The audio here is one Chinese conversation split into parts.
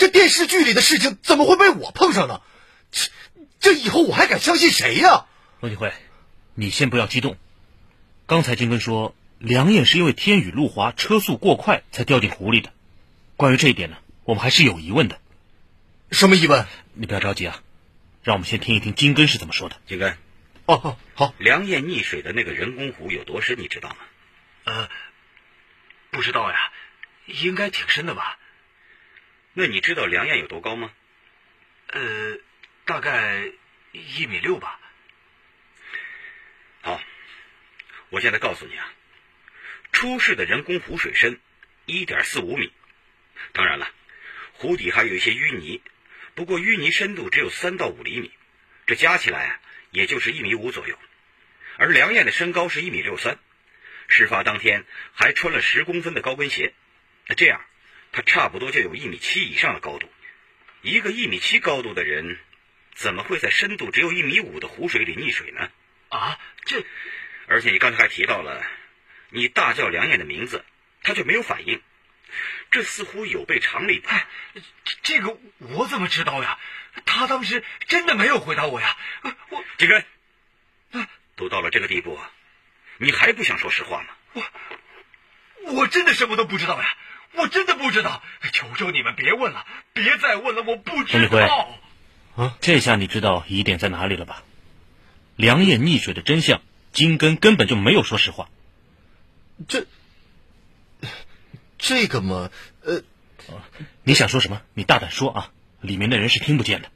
这电视剧里的事情怎么会被我碰上呢？这以后我还敢相信谁呀？ 罗锦辉，你先不要激动。刚才金根说梁燕是因为天雨路滑，车速过快才掉进湖里的。关于这一点呢，我们还是有疑问的。 什么疑问？ 你不要着急啊，让我们先听一听金根是怎么说的。 金根， 好。 梁燕溺水的那个人工湖有多深，你知道吗？ 不知道呀，应该挺深的吧？ 那你知道梁燕有多高吗？ 大概1.6米吧。 好，我现在告诉你啊，出事的人工湖水深1.45米。当然了，湖底还有一些淤泥，不过淤泥深度只有3到5厘米，这加起来啊，也就是1.5米左右。而梁燕的身高是1.63米，事发当天还穿了10公分的高跟鞋，那这样他差不多就有1.7米以上的高度。一个1.7米高度的人，怎么会在深度只有1.5米的湖水里溺水呢？而且你刚才还提到了，你大叫梁燕的名字，他却没有反应，这似乎有悖常理吧？ 这个我怎么知道呀？他当时真的没有回答我呀。 金根，都到了这个地步，你还不想说实话吗？ 我真的什么都不知道呀，我真的不知道，求求你们别问了，别再问了，我不知道。 这下你知道疑点在哪里了吧？梁燕溺水的真相，金根根本就没有说实话。 这个嘛， 你想说什么？你大胆说啊，里面的人是听不见的。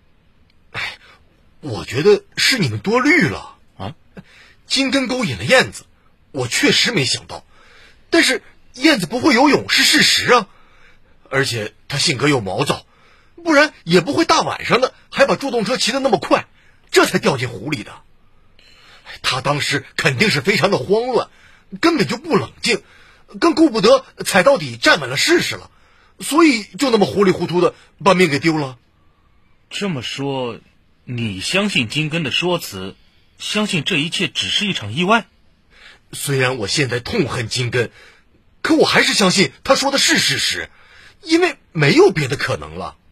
我觉得是你们多虑了啊。 金根勾引了燕子，我确实没想到，但是燕子不会游泳是事实啊，而且她性格又毛躁，不然也不会大晚上的还把助动车骑得那么快，这才掉进湖里的。她当时肯定是非常的慌乱，根本就不冷静，更顾不得踩到底站稳了试试了，所以就那么糊里糊涂的把命给丢了。 这么说，你相信金根的说辞，相信这一切只是一场意外？ 虽然我现在痛恨金根，可我还是相信他说的是事实，因为没有别的可能了。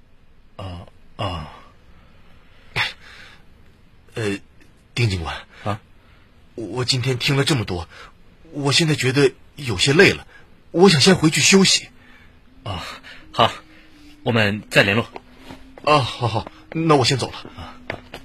丁警官啊， 我今天听了这么多，我现在觉得有些累了，我想先回去休息。 好，我们再联络。 好，那我先走了。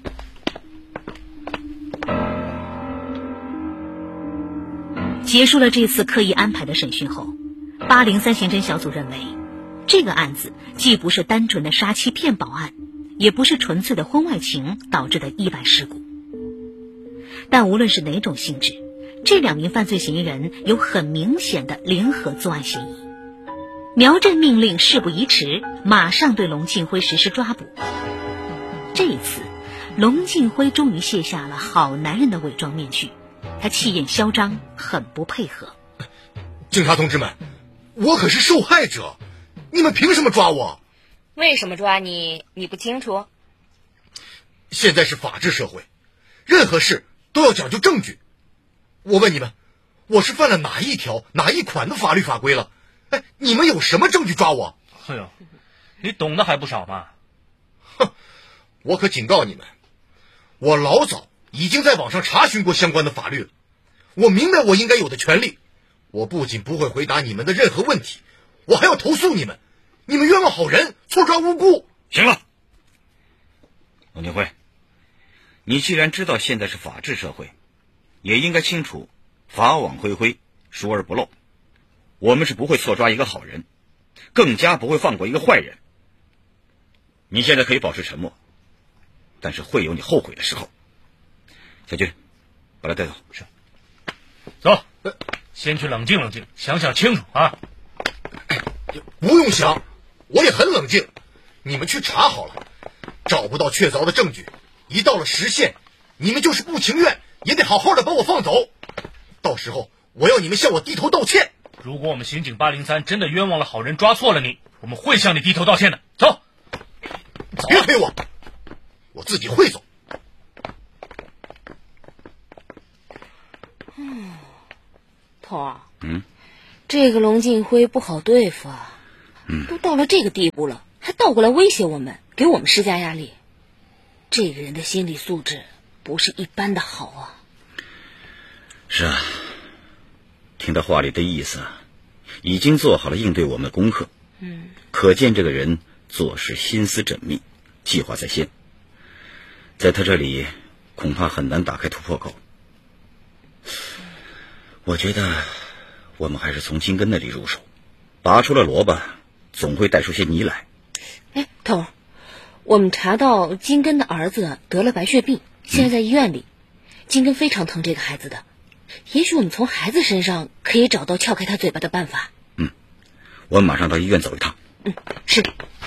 结束了这次刻意安排的审讯后，803刑侦小组认为，这个案子既不是单纯的杀妻骗保案，也不是纯粹的婚外情导致的意外事故。但无论是哪种性质，这2名犯罪嫌疑人有很明显的联合作案嫌疑。苗震命令事不宜迟，马上对龙庆辉实施抓捕。这一次，龙庆辉终于卸下了好男人的伪装面具，他气焰嚣张，很不配合。 警察同志们，我可是受害者，你们凭什么抓我？ 为什么抓你？你不清楚？ 现在是法治社会，任何事都要讲究证据。我问你们，我是犯了哪一条哪一款的法律法规了？你们有什么证据抓我？ 哎呦，你懂得还不少嘛。 我可警告你们，我老早已经在网上查询过相关的法律了，我明白我应该有的权利。我不仅不会回答你们的任何问题，我还要投诉你们，你们冤枉好人，错抓无辜。 行了，龙庆辉，你既然知道现在是法治社会，也应该清楚法网恢恢，疏而不漏。我们是不会错抓一个好人，更加不会放过一个坏人。你现在可以保持沉默，但是会有你后悔的时候。小军，把他带走。 是。走，先去冷静冷静，想想清楚啊。 不用想，我也很冷静。你们去查好了，找不到确凿的证据，一到了时限，你们就是不情愿也得好好的把我放走。到时候我要你们向我低头道歉。 如果我们刑警803真的冤枉了好人，抓错了你，我们会向你低头道歉的。走， 别推我，我自己会走。 头儿，这个龙庆辉不好对付啊。都到了这个地步了， 还倒过来威胁我们，给我们施加压力。这个人的心理素质不是一般的好啊。 是啊，听他话里的意思已经做好了应对我们的功课。可见这个人做事心思缜密，计划在先，在他这里恐怕很难打开突破口。我觉得我们还是从金根那里入手，拔出了萝卜总会带出些泥来。 哎，头，我们查到金根的儿子得了白血病，现在在医院里。金根非常疼这个孩子的，也许我们从孩子身上可以找到撬开他嘴巴的办法。 我们马上到医院走一趟。 是。